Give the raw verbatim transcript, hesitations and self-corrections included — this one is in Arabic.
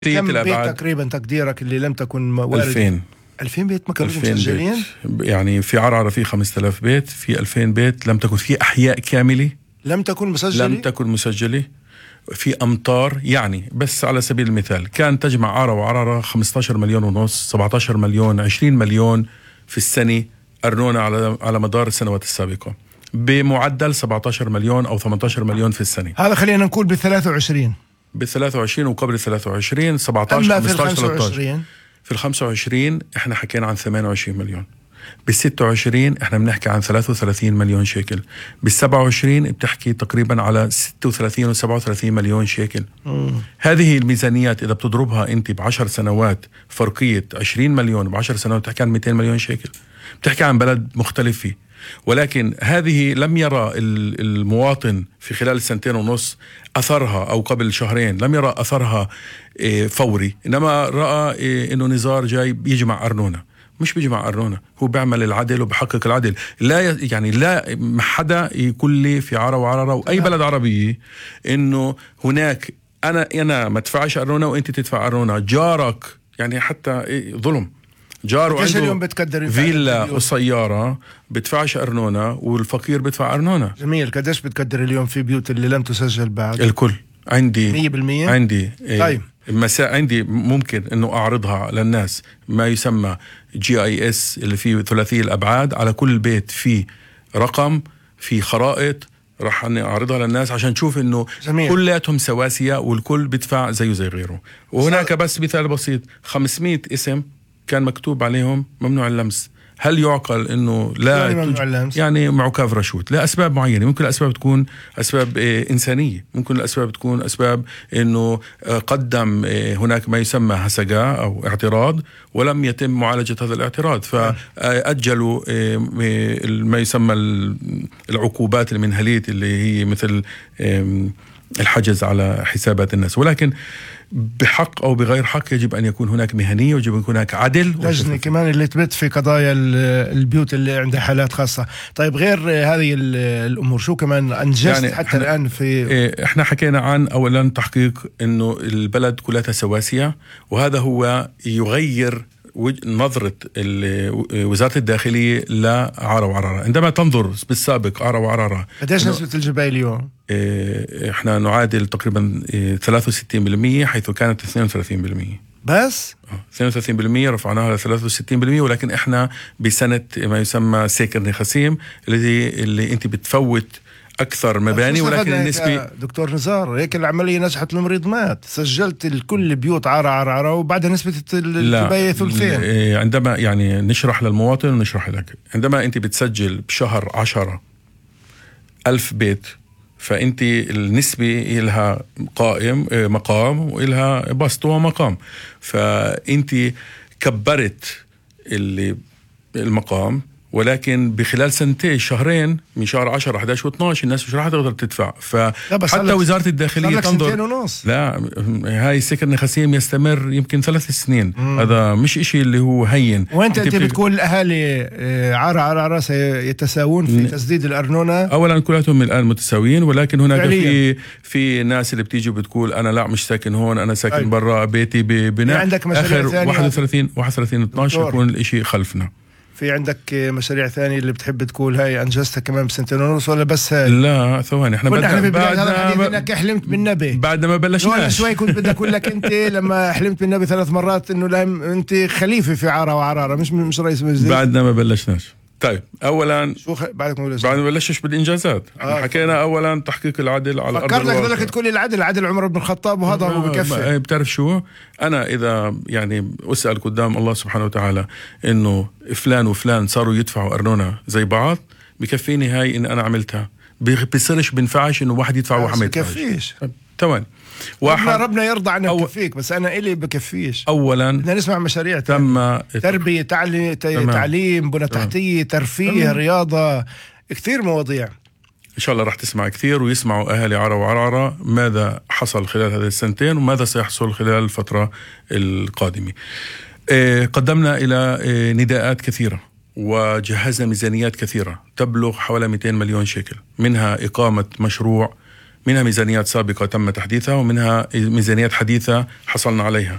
كم بيت تقريبا تقديرك اللي لم تكن وارد؟ ألفين ألفين بيت ما كانوا مسجلين؟ يعني في عرعرة في خمسة آلاف بيت، في ألفين بيت لم تكن، في أحياء كاملة لم تكن مسجلة لم تكن مسجلة، في أمطار. يعني بس على سبيل المثال كان تجمع عرعرة وعرعرة خمسة عشر مليون ونص، سبعة عشر مليون، عشرين مليون في السنة أرنونة على على مدار السنوات السابقة، بمعدل سبعة عشر مليون أو ثمانية عشر مليون في السنة. هذا خلينا نقول بالثلاثة وعشرين بالثلاثة وعشرين وقبل الثلاثة وعشرين سبعة عشر خمسة عشر ثلاثة عشر. في الخمسة وعشرين احنا حكينا عن ثمانية وعشرين مليون. بالستة وعشرين احنا بنحكي عن ثلاثة وثلاثين مليون شيكل. بالسبعة وعشرين بتحكي تقريبا على ستة وثلاثين وسبعة وثلاثين مليون شيكل. مم. هذه الميزانيات إذا بتضربها أنت بعشر سنوات فرقية عشرين مليون بعشر سنوات بتحكي عن مئتين مليون شيكل. بتحكي عن بلد مختلف فيه. ولكن هذه لم يرى المواطن في خلال السنتين ونص أثرها، أو قبل شهرين لم يرى أثرها فوري، إنما رأى إنه نزار جاي بيجمع أرنونة. مش بيجمع أرنونة، هو بيعمل العدل وبحقق العدل. لا يعني لا حدا يقول لي في عرا وعرارة وأي بلد عربي إنه هناك أنا أنا ما تدفعش أرنونة وأنت تدفع أرنونة. جارك يعني حتى ظلم. جاره عنده فيلا وسيارة بتدفعش أرنونة والفقير بدفع أرنونة. جميل. قديش بتقدر اليوم في بيوت اللي لم تسجل بعد؟ الكل. عندي مية بالمية عندي طيب. مساء عندي ممكن انه اعرضها للناس، ما يسمى جي اي اس اللي فيه ثلاثي الابعاد. على كل بيت في رقم، في خرائط، راح اعرضها للناس عشان تشوف انه كلاتهم سواسية والكل بدفع زيه زي غيره. وهناك بس مثال بسيط، خمسمية اسم كان مكتوب عليهم ممنوع اللمس. هل يعقل انه لا يعني, تج... يعني معكاف رشوت لاسباب معينه؟ ممكن الاسباب تكون اسباب إيه انسانيه، ممكن الاسباب تكون اسباب انه قدم إيه هناك ما يسمى هسجاء او اعتراض ولم يتم معالجه هذا الاعتراض، فاجلوا إيه ما يسمى العقوبات المنهليه اللي هي مثل إيه الحجز على حسابات الناس. ولكن بحق أو بغير حق يجب أن يكون هناك مهنية ويجب أن يكون هناك عدل. لجنة كمان اللي تبت في قضايا البيوت اللي عندها حالات خاصة. طيب غير هذه الأمور شو كمان أنجزت يعني حتى الآن في؟ إحنا حكينا عن أولا تحقيق أنه البلد كلها سواسية، وهذا هو يغير نظرة وزارة الداخلية لعرا وعرارة. عندما تنظر بالسابق عرا وعرارة قديش نسبة الجباية اليوم؟ احنا نعادل تقريبا ثلاثة وستين بالمية حيث كانت اثنين وثلاثين بالمية بس اثنين وثلاثين بالمية رفعناها ل ثلاثة وستين بالمية. ولكن احنا بسنة ما يسمى سيكر نخسيم اللي اللي انت بتفوت أكثر مباني، ولكن النسبة دكتور نزار هيك العملية نجحت، المريض مات، سجلت الكل بيوت عرا عرا عرا وبعدها نسبة الجباية ثلثين. عندما يعني نشرح للمواطن ونشرح لك، عندما أنت بتسجل بشهر عشرة ألف بيت فأنت النسبة إلها قائم مقام وإلها بسط ومقام، فأنت كبرت اللي المقام، ولكن بخلال سنتين شهرين من شهر عشرة أحد عشر واثني عشر الناس مش راح تقدر تدفع. فحتى وزارة الداخلية تنظر لا هاي سكر نخسيم يستمر يمكن ثلاث سنين. مم. هذا مش إشي اللي هو هين. وانت انت بتقول الأهالي عرا عرا عرا سيتساوون في تسديد الأرنونة؟ أولا كلهم الآن متساويين، ولكن هناك في في ناس اللي بتيجي بتقول أنا لا مش ساكن هون، أنا ساكن طيب. برا بيتي ببناء. عندك آخر واحد وثلاثين واحد وثلاثين اثني عشر يكون الإشي خلفنا. في عندك مشاريع ثانية اللي بتحب تقول هاي أنجزتها كمان بسنتين ونص ولا بس هاي؟ لا ثواني، احنا بدنا بعد انك حلمت بالنبي بعد ما بلشناش شوي كنت بدي اقول لك انت لما حلمت بالنبي ثلاث مرات انه لهم انت خليفة في عرا وعرارة مش مش رئيس مجلس. بعدنا ما بلشناش. طيب اولا شو خ... بعدك ما بعد ما بلشش بالانجازات. آه. حكينا اولا تحقيق العدل على الارض الواقع. فكرت لك تقول العدل العدل عمر بن الخطاب وهذا هو بكفي. بتعرف شو انا اذا يعني اسال قدام الله سبحانه وتعالى انه فلان وفلان صاروا يدفعوا ارنونه زي بعض بكفيني هاي ان انا عملتها. بيصيرش بنفعش انه واحد يدفع وواحد ما يدفعش. بكفيش تمام. واحد ربنا يرضى عنك أو... بكفيك، بس انا إلي بكفيش. اولا بدنا نسمع مشاريع تم تربيه تعليم تعليم بنى تحتيه ترفيه تمام. رياضه كثير مواضيع ان شاء الله راح تسمع كثير ويسمعوا اهالي عرا وعرارة ماذا حصل خلال هذه السنتين وماذا سيحصل خلال الفتره القادمه. إيه قدمنا الى إيه نداءات كثيره وجهزنا ميزانيات كثيره تبلغ حوالي مئتين مليون شيكل، منها اقامه مشروع منها ميزانيات سابقة تم تحديثها ومنها ميزانيات حديثة حصلنا عليها.